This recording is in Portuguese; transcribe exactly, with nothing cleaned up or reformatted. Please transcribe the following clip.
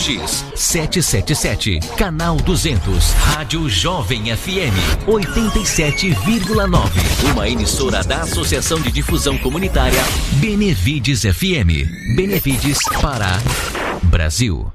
X setecentos e setenta e sete, canal duzentos, Rádio Jovem F M oitenta e sete vírgula nove, uma emissora da Associação de Difusão Comunitária Benevides F M. Benevides, Pará, Brasil.